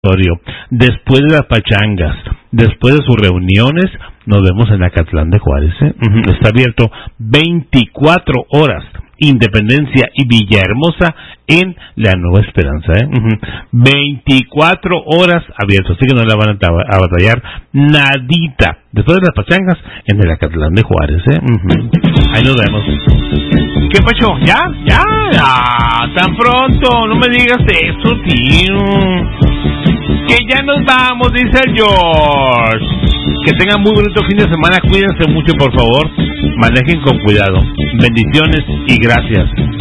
después de las pachangas, después de sus reuniones, nos vemos en Acatlán de Juárez. Está abierto 24 horas. Independencia y Villahermosa en la Nueva Esperanza. 24 horas abiertos, así que no la van a batallar nadita. Después de las pachangas en el Acatlán de Juárez. Ahí nos vemos. ¿Qué pacho? ¿Ya? Tan pronto, no me digas eso, tío. Que ya nos vamos, dice el George. Que tengan muy bonito fin de semana. Cuídense mucho, por favor. Manejen con cuidado. Bendiciones y gracias.